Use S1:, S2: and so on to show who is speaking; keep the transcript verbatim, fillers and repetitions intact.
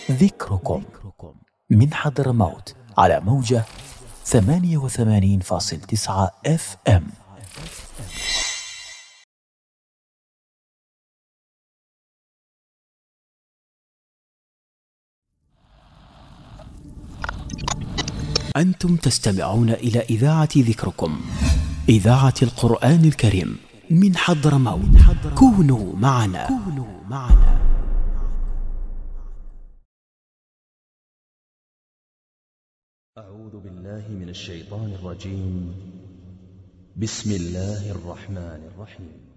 S1: ذكركم من حضرموت على موجة ثمانية وثمانين فاصل تسعة اف ام. أنتم تستمعون إلى إذاعة ذكركم، إذاعة القرآن الكريم من حضرموت. كونوا معنا. كونوا معنا.
S2: أعوذ بالله من الشيطان الرجيم. بسم الله الرحمن الرحيم.